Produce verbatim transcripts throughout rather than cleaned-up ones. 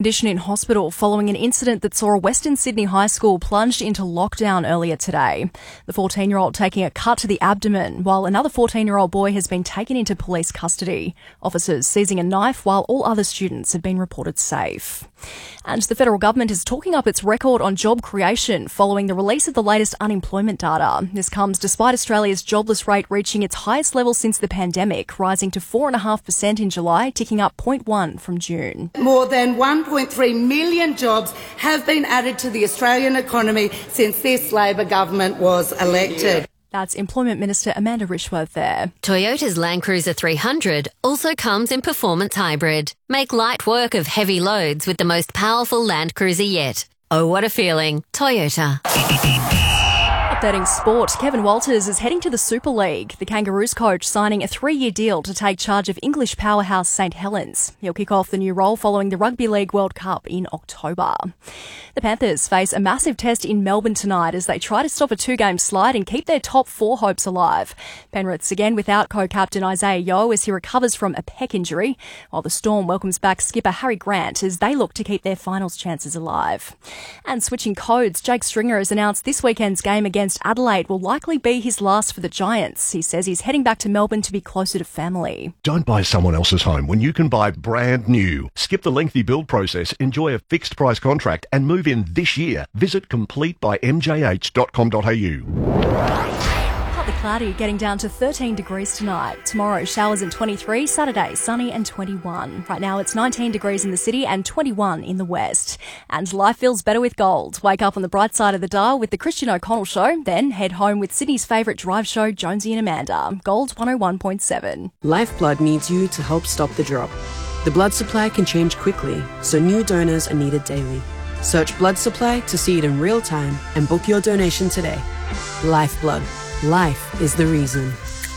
condition in hospital following an incident that saw a Western Sydney high school plunged into lockdown earlier today. The fourteen-year-old taking a cut to the abdomen, while another fourteen-year-old boy has been taken into police custody. Officers seizing a knife while all other students have been reported safe. And the federal government is talking up its record on job creation following the release of the latest unemployment data. This comes despite Australia's jobless rate reaching its highest level since the pandemic, rising to four point five percent in July, ticking up zero point one from June. More than one point three million jobs have been added to the Australian economy since this Labor government was elected. That's Employment Minister Amanda Rishworth there. Toyota's Land Cruiser three hundred also comes in performance hybrid. Make light work of heavy loads with the most powerful Land Cruiser yet. Oh, what a feeling. Toyota. Updating sport, Kevin Walters is heading to the Super League. The Kangaroos coach signing a three-year deal to take charge of English powerhouse St Helens. He'll kick off the new role following the Rugby League World Cup in October. The Panthers face a massive test in Melbourne tonight as they try to stop a two-game slide and keep their top four hopes alive. Penrith's again without co-captain Isaiah Yeo as he recovers from a pec injury, while the Storm welcomes back skipper Harry Grant as they look to keep their finals chances alive. And switching codes, Jake Stringer has announced this weekend's game against Adelaide will likely be his last for the Giants. He says he's heading back to Melbourne to be closer to family. Don't buy someone else's home when you can buy brand new. Skip the lengthy build process, enjoy a fixed price contract and move in this year. Visit complete by m j h dot com dot a u. Partly cloudy, getting down to thirteen degrees tonight. Tomorrow, showers and twenty-three. Saturday, sunny and twenty-one. Right now, it's nineteen degrees in the city and twenty-one in the west. And life feels better with gold. Wake up on the bright side of the dial with the Christian O'Connell Show. Then head home with Sydney's favourite drive show, Jonesy and Amanda. Gold one oh one point seven. Lifeblood needs you to help stop the drop. The blood supply can change quickly, so new donors are needed daily. Search blood supply to see it in real time and book your donation today. Lifeblood. Life is the reason.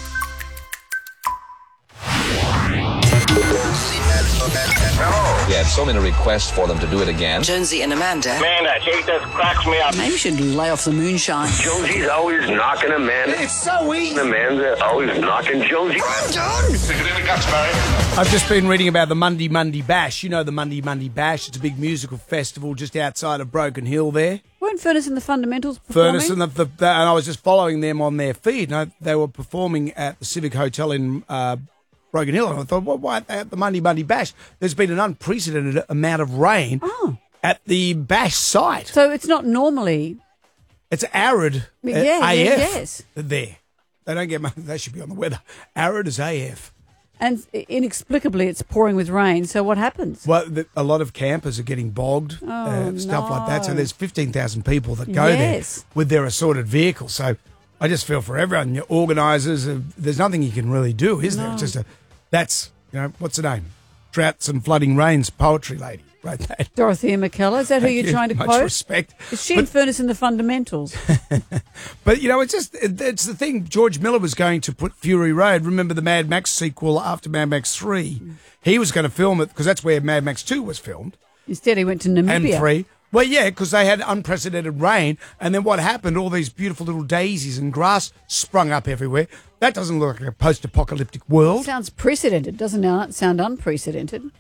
We had so many requests for them to do it again. Jonesy and Amanda. Amanda, she just cracks me up. Maybe you should lay off the moonshine. Jonesy's always knocking Amanda. It's so easy. Amanda always knocking Jonesy. I'm done. Stick it in the guts, Barry. I've just been reading about the Monday Monday Bash. You know the Monday Monday Bash. It's a big musical festival just outside of Broken Hill there. Weren't Furnace and the Fundamentals performing? Furnace and the, the, the and I was just following them on their feed. And I, they were performing at the Civic Hotel in uh, Broken Hill. And I thought, well, why aren't they at the Monday Monday Bash? There's been an unprecedented amount of rain oh. at the Bash site. So it's not normally. It's arid. uh, Yeah, A F yes. There. They don't get much. They should be on the weather. Arid as A F. And inexplicably, it's pouring with rain. So what happens? Well, the, a lot of campers are getting bogged, oh, uh, stuff no. like that. So there's fifteen thousand people that go yes. there with their assorted vehicles. So I just feel for everyone. Your organisers, uh, there's nothing you can really do, is no. there? It's just a, that's, you know, what's the name? Droughts and Flooding Rains poetry lady. Right, that. Dorothea McKellar. Is that who Thank you're you. trying to Much quote? respect. Is she but, in Furnace and the Fundamentals? But, you know, it's just, it, it's the thing. George Miller was going to put Fury Road. Remember the Mad Max sequel after Mad Max three? Mm. He was going to film it because that's where Mad Max two was filmed. Instead, he went to Namibia. And three. Well, yeah, because they had unprecedented rain. And then what happened? All these beautiful little daisies and grass sprung up everywhere. That doesn't look like a post-apocalyptic world. Sounds precedented. Doesn't it sound unprecedented?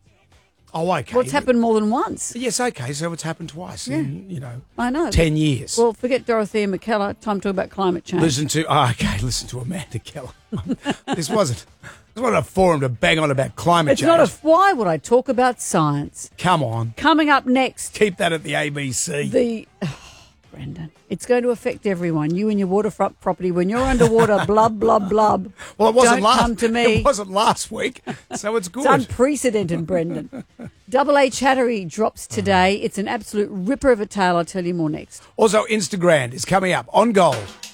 Oh, okay. Well, it's happened more than once. Yes, okay. So it's happened twice yeah. in, you know, I know. ten years. Well, forget Dorothea McKellar. Time to talk about climate change. Listen to, oh, okay, listen to Amanda Keller. this wasn't, this wasn't a forum to bang on about climate it's change. It's not a, why would I talk about science? Come on. Coming up next. Keep that at the A B C. The, oh, Brendan, it's going to affect everyone. You and your waterfront property. When you're underwater, blub, blub, blub. Well, it wasn't Don't last. come to me. It wasn't last week, so it's good. It's unprecedented, Brendan. Double A Chattery drops today. It's an absolute ripper of a tale. I'll tell you more next. Also, Instagram is coming up on Gold.